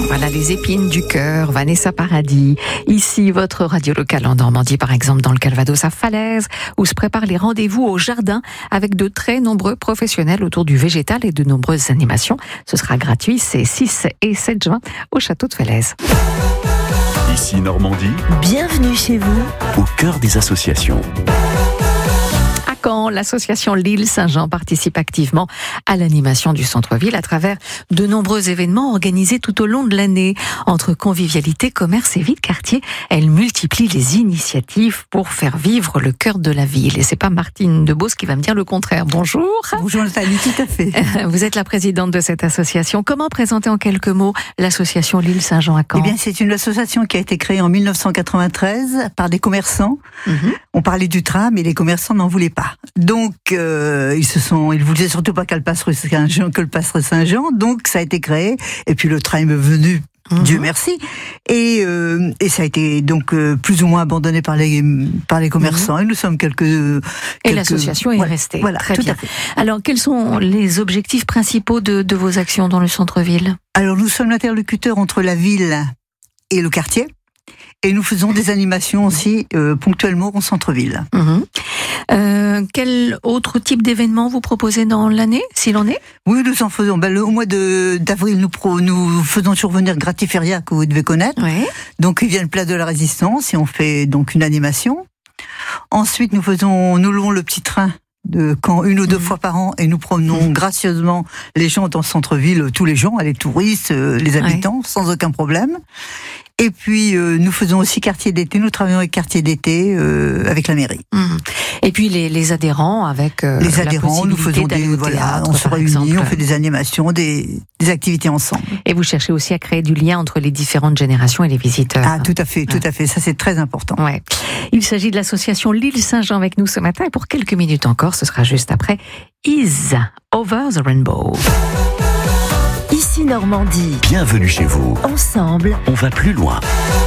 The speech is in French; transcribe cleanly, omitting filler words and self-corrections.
Voilà les épines du cœur, Vanessa Paradis. Ici, votre radio locale en Normandie, par exemple, dans le Calvados à Falaise, où se préparent les rendez-vous au jardin avec de très nombreux professionnels autour du végétal et de nombreuses animations. Ce sera gratuit, c'est 6 et 7 juin au château de Falaise. Ici Normandie, bienvenue chez vous, au cœur des associations. Quand l'association L'Île Saint-Jean participe activement à l'animation du centre-ville à travers de nombreux événements organisés tout au long de l'année. Entre convivialité, commerce et vie de quartier, elle multiplie les initiatives pour faire vivre le cœur de la ville. Et c'est pas Martine Debos qui va me dire le contraire. Bonjour. Bonjour Nathalie, tout à fait. Vous êtes la présidente de cette association. Comment présenter en quelques mots l'association L'Île Saint-Jean à Caen ? Eh bien, c'est une association qui a été créée en 1993 par des commerçants. On parlait du tram et les commerçants n'en voulaient pas. Donc, ils voulaient surtout pas qu'elle passe rue Saint-Jean, donc ça a été créé. Et puis le tram est venu, Dieu merci. Et ça a été donc plus ou moins abandonné par les commerçants. Et nous sommes quelques. Et l'association est restée. Voilà, très tout bien. à fait. Alors, quels sont les objectifs principaux de vos actions dans le centre-ville ? Alors, nous sommes l'interlocuteur entre la ville et le quartier. Et nous faisons des animations aussi ponctuellement au centre-ville. Quel autre type d'événement vous proposez dans l'année, s'il en est ? Oui, nous en faisons. Au mois d'avril, nous faisons survenir Gratiféria, que vous devez connaître. Oui. Donc, il vient le Place de la Résistance et on fait donc une animation. Ensuite, nous louons le petit train de Caen 1 ou 2 fois par an et nous promenons gracieusement les gens dans le centre-ville, tous les gens, les touristes, les habitants, sans aucun problème. Et puis, nous faisons aussi quartier d'été. Nous travaillons avec quartier d'été, avec la mairie. Et puis, les adhérents avec les adhérents, nous faisons on se réunit, on fait des animations, des activités ensemble. Et vous cherchez aussi à créer du lien entre les différentes générations et les visiteurs. Ah, tout à fait, tout à fait. Ça, c'est très important. Ouais. Il s'agit de l'association L'Île Saint-Jean avec nous ce matin. Et pour quelques minutes encore, ce sera juste après Is Over the Rainbow. ici Normandie. Bienvenue chez vous. Ensemble, On va plus loin.